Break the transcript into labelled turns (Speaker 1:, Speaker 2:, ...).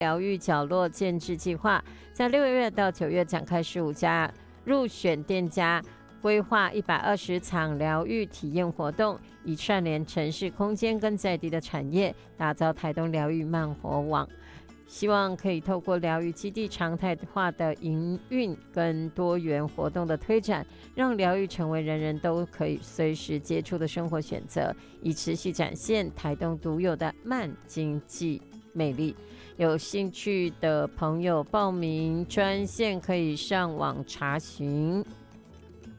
Speaker 1: 疗愈角落建制计划，在6月到9月展开15家入选店家，规划120场疗愈体验活动，以串联城市空间跟在地的产业，打造台东疗愈慢活网。希望可以透过疗愈基地常态化的营运跟多元活动的推展，让疗愈成为人人都可以随时接触的生活选择，以持续展现台东独有的慢经济魅力。有兴趣的朋友报名专线可以上网查询。